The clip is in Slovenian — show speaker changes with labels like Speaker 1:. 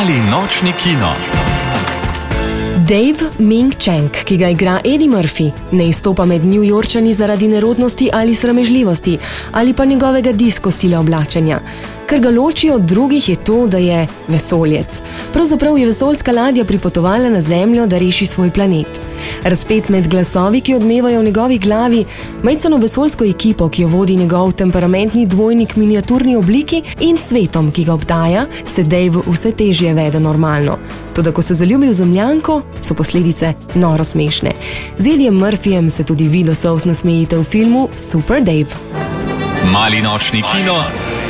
Speaker 1: Mali nočni kino.
Speaker 2: Dave Ming Cheng, ki ga igra Eddie Murphy, ne izstopa med Newyorčani zaradi nerodnosti ali sramežljivosti, ali pa njegovega disko stila oblačenja. Kar ga loči od drugih je to, da je vesoljec. Pravzaprav je vesoljska ladja pripotovala na Zemljo, da reši svoj planet. Razpet med glasovi, ki odmevajo v njegovi glavi, majceno vesoljsko ekipo, ki jo vodi njegov temperamentni dvojnik v miniaturni obliki, in svetom, ki ga obdaja, se Dave vse težje vede normalno. Toda ko se zaljubi v Zemljanko, so posledice noro smešne. Z Eddiem Murphyjem se tudi vi do solz nasmejite v filmu Super Dave.
Speaker 1: Mali nočni kino.